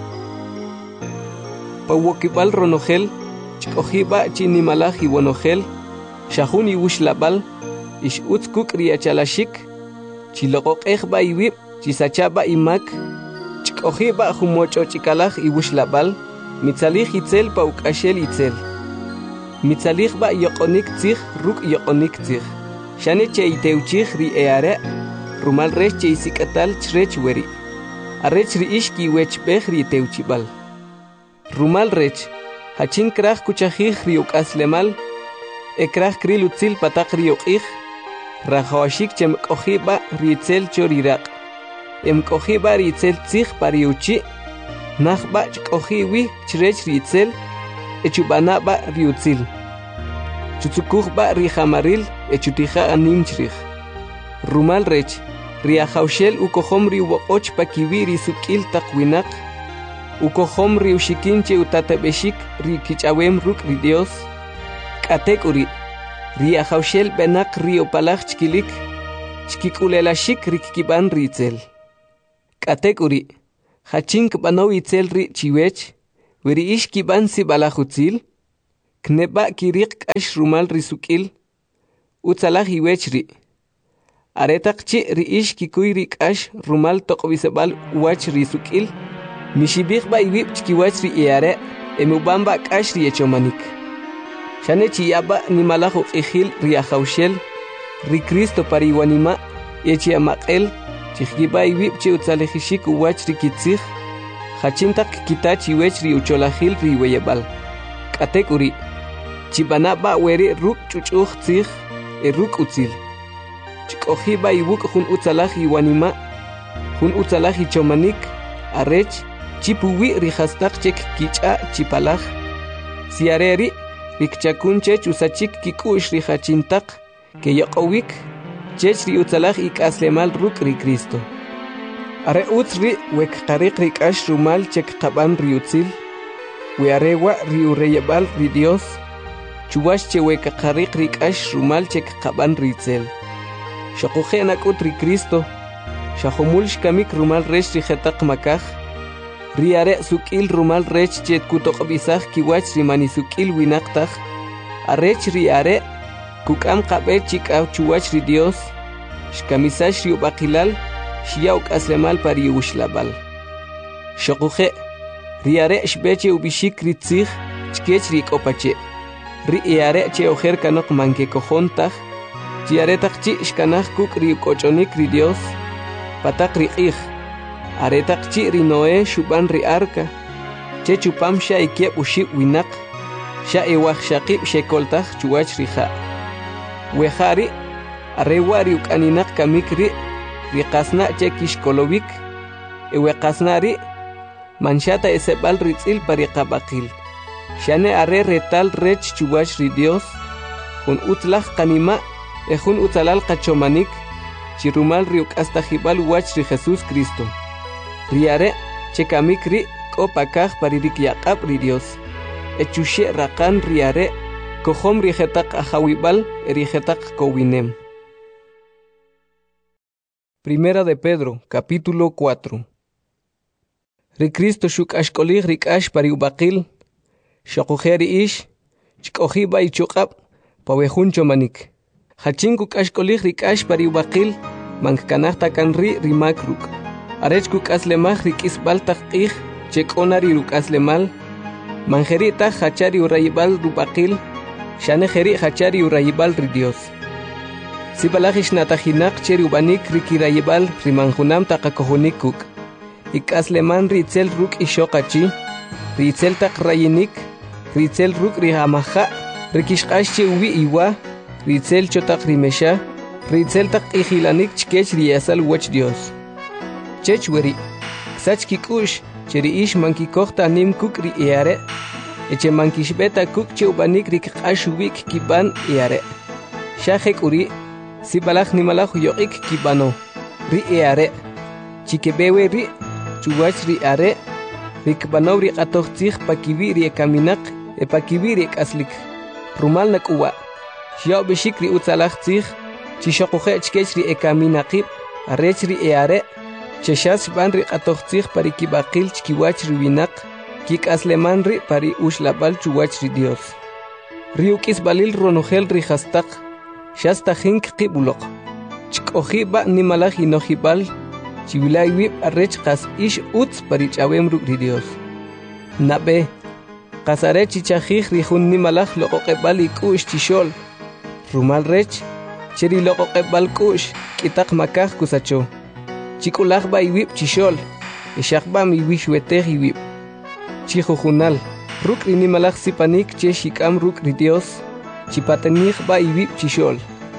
Pawokibal ronogel, chkojiba chinimalaj iwonogel, shahun iwushlabal, ish utzkuk ri achalashik, chiloqoqej ba iwib, chisachaba imak, Ojiba humocho chikalaj y wushlabal, mitzalij itzel pa ukashel itzel. Mitzalij ba yokonik tzij, ruk yokonik tzij. Shane che iteuchij ri eare, rumal rech che isikatal chrech weri. Arech ri ishki wechbej ri teuchibal. Rumal rech, hachin kraj kuchajij ri ukaslemal, ekraj kril utzil patak ri ukij, rajawashik chem ojiba ri itzel chorirak. Em koji ba ritzel tzig pariuchi, nach ba chkojiwi chrech ritzel, echubana ba riutzil. Chutsukuj ba rijamaril, echutija anim chrij. Rumal rech, riajaushel ukohom riuoch pakiwi risukil takwinak, ukohom riushikinche utatabeshik rikichawem ruk ri Dios, katek uri, riajaushel benak riopalaj chkilik, chkikulela shik rikkiban ritzel. Katekuri, hachink bano itzel ri chiwech, wiri ish kiban si balajutzil, kneba kirik kash rumal risukil, utzalah iwech ri. Aretak chi ri ish kikuy ri kash rumal tokwisabal wach risukil, mishibik ba iwip chkiwach ri iare, emubamba kash ri echomanik. Shane chiyaba ni malajo ijil ri ajaushel, ri Cristo pariwanima, echi amaqel, chihgiba iwip chi utzalejishik uwach ri kitzig, hachintak kitachi wech ri ucholahil ri weyebal. Katekuri, chibanaba weri ruk chuchuj tzig, e ruk utzil. Chikojiba iwuk hun utzalaj iwanima, hun utzalaj ichomanik, arech, chipuwi ri hastak chek kicha chipalaj. Siareri, rikchakun chech usachik kikush ri hachintak, que yaqowik, chech ri utzalaj ik aslemal ruk ri Cristo. Are utzri wek qarik ri kash rumal chek qaban ri utzil, we arewa ri ureyebal ri Dios, chuwash che wek qarik ri kash rumal chek qaban ri tzel. Shakuje nakut ri Cristo, shahomul shkamik rumal rech ri jetaq makaj, ri are sukil rumal rech chet kutok bisaj kiwach ri mani sukil winaqtaj, arech ri are, kukam qabe chikaw chuwach ri Dios, shkamisash ri ubaqilal, shiyauk aslemal pari ushlabal. Shakuje, ri are shbeche ubishik ri tzig, chkech ri kopache, ri are che ojer kanok manke kojontaj, Chiaretak chi shkanaj kuk ri kochonik ri Dios, patak ri ij, aretak chi ri Noé shuban ri arka, che chupam sha ikiep ushib winak, sha ewaj shaqib shekoltaj chuwach ri ja. Wejari, arewa ri ukaninak kamik ri, ri qasna che kishkolovik, ewe qasna ri, manshata esebal ri tzil pari qabaqil. Shane are retal rech chuwach ri Dios, hun utlaj kanima, Ejun utzalal qachomanik, chirumal riuk hasta jibal wach ri Jesús Cristo. Riare, chekamik ri, kopakaj paririk yaqab ri Dios. Echushe rakan riare, kohom ri jetak ajawibal, ri jetak kowinem. Primera de Pedro, capítulo cuatro. Ri Cristo shuk ashkolig rikash pariubakil, shakujeri ish, chkojiba y chukab, pawejun chomanik. Hachinku kashkolig rikash pariubakil, mankanahta kanri rimakruk. Arechku kaslemaj rikisbal taqij, chekonari rukaslemal. Manjerita hachari urayibal rubakil, shanejeri hachari urayibal ri Dios. Sibalajish natajinak cheri ubanik rikirayibal rimanjunam taqakojunikuk. Ikasleman ritzel ruk ishokachi, ritzel taq rayinik, ritzel ruk rihamaja, rikishqash uwi iwa, Ritzel chotak rimesha, ritzel tak ijilanik chkech riyasal wach Dios. Chech weri, sach kikush, cheri ish mankikohta nim kuk ri eare, eche mankishbeta kuk che ubanik rik ashubik kiban eare. Shahek uri, si balach nimalach yoik kibano, ri eare, chikebewe ri, chuwach ri are, rik bano ri atochtzich pakibi ri ekaminak, e pakibi ri ekaslik, rumal nak uwa. Xiao bishik ri utzalaj tzig, chishokuje chkech ri ekaminaqib, arech ri eare, cheshas ban ri qatoj tzig pari kibaqil chkiwach ri winak, kik asleman ri pari ushlabal chuwach ri Dios. Ri ukis balil ronojel ri hastak, shasta hink qibulok. Chkoji ba nimalaj inojibal, chivilay wib arech qas ish utz pari chawem ruk ri Dios. Nabe, qasare chichajij ri jun nimalaj loqoqebal ikush chishol, Rumal rech, cheri loco qebal kush, kitak makaj kusacho. Chikulaj ba iwip chishol, ishak ba mi wishwetej iwip. Chijujunal, ruk rinimalaj sipanik che shikam ruk ri Dios, chipatenij ba iwip chishol.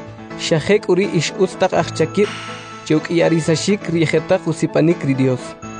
Shahek uri ish ustak achchakip, cheuk iarisashik riejetak usipanik ri Dios.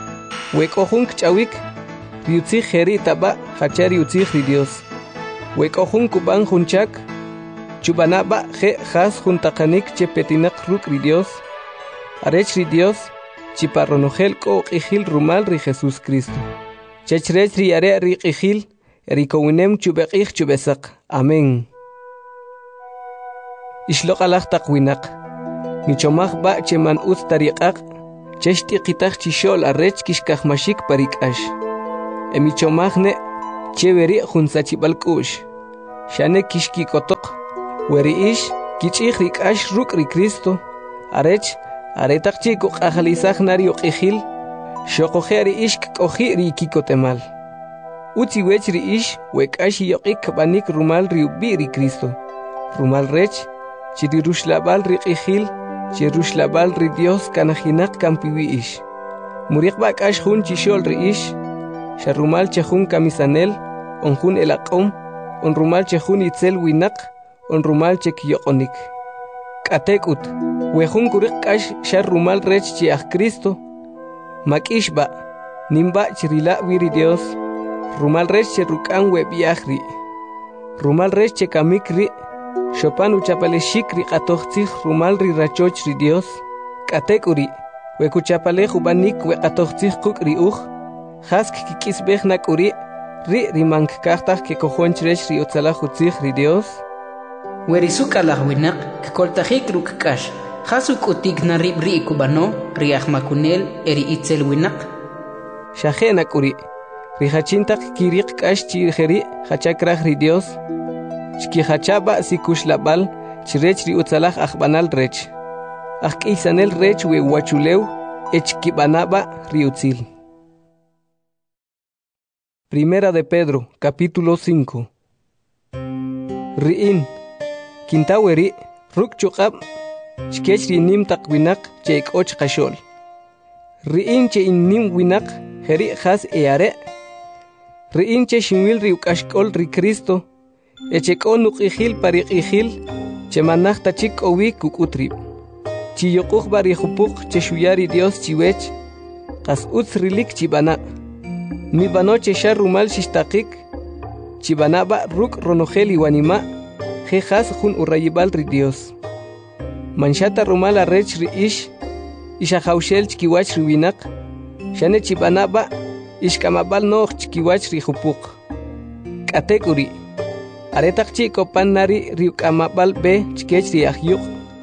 Wekojun kchawik, riutzij jeri taba, hachari utzij ri Dios. Wekojun kuban junchak, Chubanaba je has juntakanik chepetinak ruk ri Dios. Arech ri Dios, chiparronojel ko ijil rumal ri Jesús Cristo. Chechrech ri are ri ijil, erikowinem chubekij chubesak. Amén. Ishlok alaj takwinak. michomaj ba cheman ut tariqaq cheshti qitaq chishol arrech kishkaj mashik parikash e michomaj ne cheveri junsachibal kush shane kishki kotoq weri ish kichij rikash ruk ri Cristo arech aretaq chiku qajalisaj nari uqijil shoqojeri ish koji ri kikotemal uti wech ri ish wekash yoqik banik rumal ri ubi ri Cristo rumal rech chiri rushlabal ri qijil chi rushlabal ri Dios kanajinaq kampiwi ish muriq bakash jun chishol ri ish sharumal chejun kamisanel onjun elaqom on rumal chejun itzel winaq on rumal chekyoqonik katekut wejun kuriq kash shar rumal rech chi aj Cristo makishba nimba chirila wiri Dios rumal rech che rukan we biajri rumal rech che kamikri shopan uchapale shikri qatoqtij rumal ri rachoch ri Dios katekuri we kuchapale jubanik we qatoqtij qukri uj hask kikisbej nakuri ri rimank kartaj ke kojonch rech ri utzala jutzij ri Dios werisuka lajwinaq koltajik rukkash hasuk utik narib ri kubano ri ahmakunel eri itzel winaq shajena kuri ri hachintak kiriq kash chi jeri hachakraj ri Dios chki hachaba sikushlabal chirech ri utzalaj ajbanal rech ajkisanel rech we wachulew echkibanaba ri utzil. Primera de Pedro, capítulo cinco. Riin kintaweri ruk chuqab chkech ri nim taqwinaq che och qashol riin che nim winaq heri khas eare riin che shimwil ri ukashkol ri Cristo eche konuk ihil pariq ihil che manaj tachik owi kukutri chi yoquq bari khupuq che shuyari Dios chiwech qas utsrilik chibana mi banoche sharumal shishtaqik chibana ba ruk ronojeli wanima jejas jun urayibal ri Dios manchata rumala rech ri ish isha haushel chkiwach ri winaq shane chibanaba ishkamabal noq chkiwach ri hupuq katekuri aretaq chi kopan nari ri kamabal be chkech ri ahyuq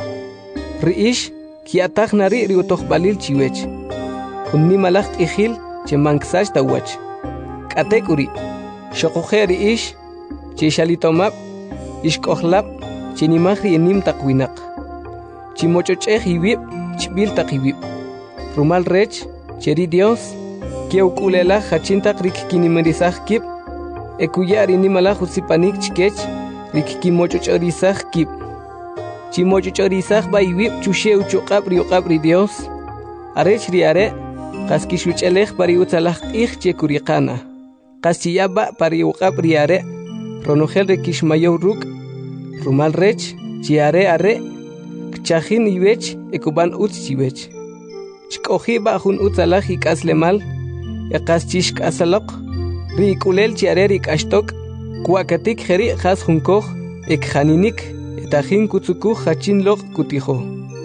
ri ish kiataq nari ri utoqbalil chiwech unni malaq ihil che manksach tawach katekuri shoqoje ri ish chi shalitomab ishkohlab chinimajri enim taqwinaq chimochochej iwib chbil taqibib rumal rech cheri Dios keukulela hachintaq rikkinimrisaj kib ekuyari nimalaj usipanik chkech rikkimochochorisaj kib chimochochorisaj ba iwib chusheu chuqab riuqab ri Dios arech ri are qas kishuch'elej pari utzalaj q'ij che kuriqana qas chiyaba pari uqab ri are ronojel re kishmayow ruk rumal rech chi are are kchajin iwech ekuban utz chiwech chkoji ba jun utzalaj ikaslemal eqas chishk asaloq ri kulel chi are ri kashtok kuakatik jeri jas junkoj ekjaninik etajin kutsukuj hachin loq kutijo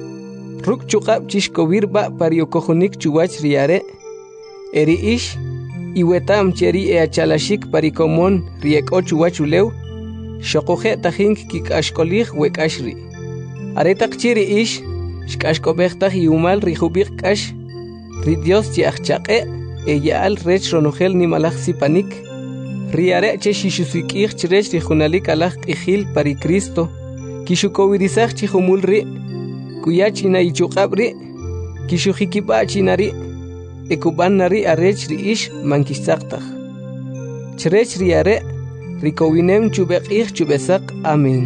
ruk chuqab chishkovir ba pariokojonik chuwach ri are eri ish iwetam cheri e achalashik parikomon ri ekoch wachulew shoqoje tajin kikashkolij wekashri aretaq chiri ish shkashkobejtaj iumal ri jubiq kash ri Dios chi ajchaqe e yaal rech ronojel nimalaj sipanik ri are che shishusikij chirech ri junalik alaj q'ijil pari Cristo kishukowirisaj chi jumul ri kuyachina ichuqab ri kishujikiba chinari ekuban nari arech ri ish mankishsaqtaj chirech ri are rikowinem chubeq'ij chubesaq amen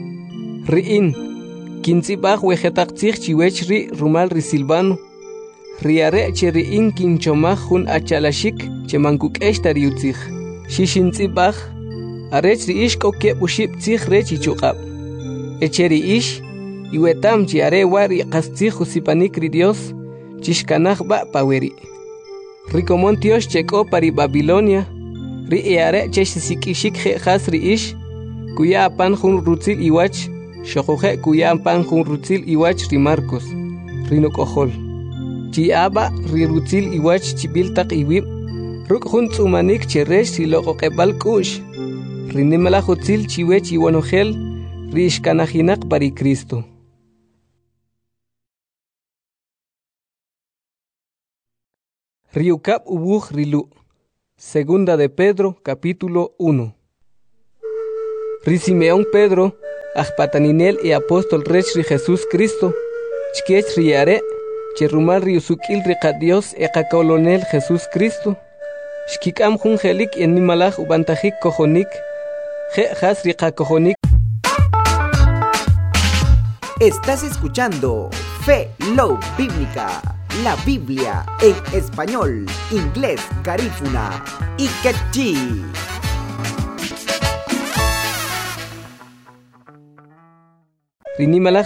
riin kintzibaj wejetaqtzij chiwech ri rumal ri Silvano ri are che riin kinchomaj jun achalashik che mankuk'ex tariutzij xixintzibaj arech ri ish k'okeb uxib tzij rech ichuqab eche ri ish iwetam chi are wa ri qastzij usipanik ri Dios chishkanaj ba paweri rikomon tiox chek'o pari Babilonia ri e are che sisik'ixik je'jas ri ish kuya apan jun rutzil iwach shoqoje kuya apan jun rutzil iwach ri Marcos ri nok'ojol chi aba ri rutzil iwach chibil taq iwib ruk jun tz'umanik che rech ri loq'oqeb'al k'u'x ri nimalaj utzil chiwech iwonojel ri ixkanajinaq pari Cristo. Riucap ubuj rilu. Segunda de Pedro, capítulo uno. Risimeón Pedro, ajpataninel y apóstol rechri Jesús Cristo, chkech riare, cherumal riusukil riqa Dios eqa colonel Jesús Cristo, shkikam jungelik en nimalaj ubantajik kojonik, je has riqa kojonik. Estás escuchando Fe Low Bíblica, la Biblia en español, inglés, garífuna y quechí. Rinimalaj